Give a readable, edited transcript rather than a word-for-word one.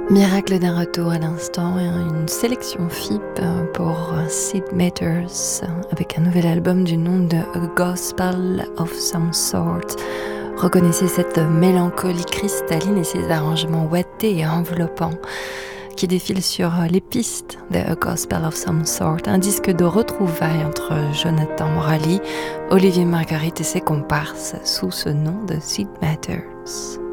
Miracle d'un retour à l'instant, une sélection FIP pour Sid Matters avec un nouvel album du nom de A Gospel of Some Sort. Reconnaissez cette mélancolie cristalline et ses arrangements ouatés et enveloppants qui défilent sur les pistes de A Gospel of Some Sort, un disque de retrouvailles entre Jonathan Morali, Olivier Marguerite et ses comparses sous ce nom de Sid Matters.